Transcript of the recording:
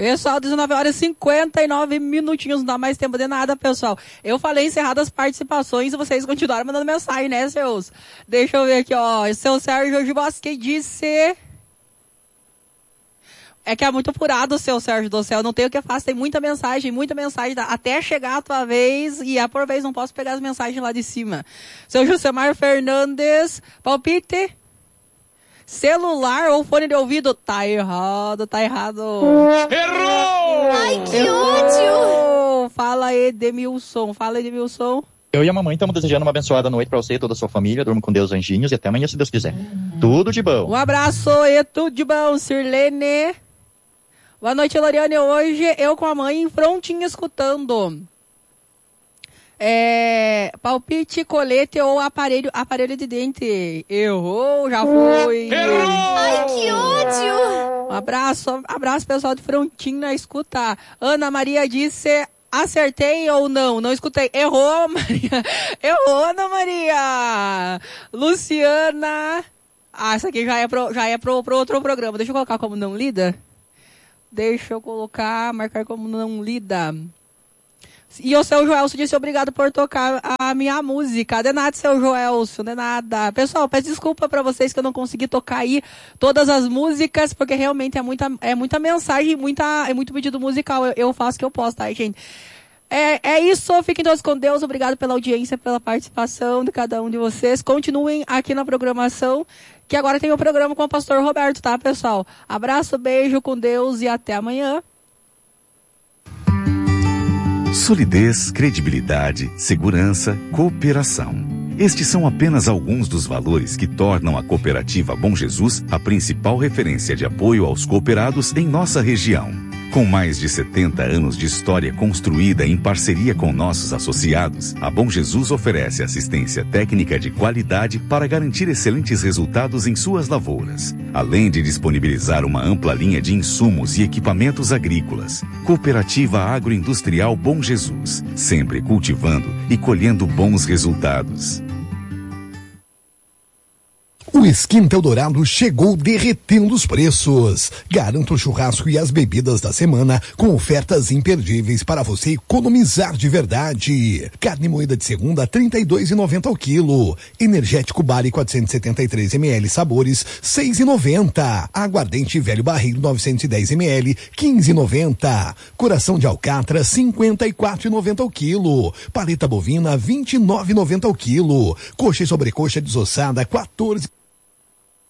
Pessoal, 19h59, não dá mais tempo de nada, pessoal. Eu falei encerradas as participações e vocês continuaram mandando mensagem, né, seus? Deixa eu ver aqui, ó. Seu Sérgio de Bosque disse... É que é muito apurado o seu Sérgio do Céu, não tem o que fazer, tem muita mensagem, até chegar a tua vez, e por vez não posso pegar as mensagens lá de cima. Seu Josemar Fernandes, palpite, celular ou fone de ouvido? Tá errado. Errou! Ai, que ódio! Fala, Edmilson. Eu e a mamãe estamos desejando uma abençoada noite pra você e toda a sua família. Durma com Deus, anjinhos, e até amanhã, se Deus quiser. Tudo de bom. Um abraço e tudo de bom, Sirlene. Boa noite, Loriane. Hoje eu com a mãe prontinha escutando. Palpite, colete ou aparelho de dente. Errou, já foi. Errou! Ai, que ódio! Um abraço pessoal de prontinho na escuta. Ana Maria disse... Acertei ou não? Não escutei. Errou, Maria. Errou, Ana Maria. Luciana. Essa aqui já é pro outro programa. Deixa eu colocar como não lida. Marcar como não lida. E o seu Joelso disse obrigado por tocar a minha música. De nada, seu Joelso, de nada. Pessoal, peço desculpa pra vocês que eu não consegui tocar aí todas as músicas, porque realmente é muita mensagem, é muito pedido musical. Eu faço o que eu posso, tá, gente? É isso, fiquem todos com Deus. Obrigado pela audiência, pela participação de cada um de vocês. Continuem aqui na programação, que agora tem o programa com o pastor Roberto, tá, pessoal? Abraço, beijo, com Deus e até amanhã. Solidez, credibilidade, segurança, cooperação. Estes são apenas alguns dos valores que tornam a Cooperativa Bom Jesus a principal referência de apoio aos cooperados em nossa região. Com mais de 70 anos de história construída em parceria com nossos associados, a Bom Jesus oferece assistência técnica de qualidade para garantir excelentes resultados em suas lavouras, além de disponibilizar uma ampla linha de insumos e equipamentos agrícolas. Cooperativa Agroindustrial Bom Jesus, sempre cultivando e colhendo bons resultados. O Esquenta Eldorado chegou derretendo os preços. Garanta o churrasco e as bebidas da semana com ofertas imperdíveis para você economizar de verdade. Carne moída de segunda, R$ 32,90 ao quilo. Energético Bari 473 ml sabores, R$ 6,90. Aguardente Velho Barreiro 910 ml, R$ 15,90. Coração de alcatra, R$ 54,90 ao quilo. Paleta bovina, R$ 29,90 ao quilo. Coxa e sobrecoxa desossada, R$ 14,90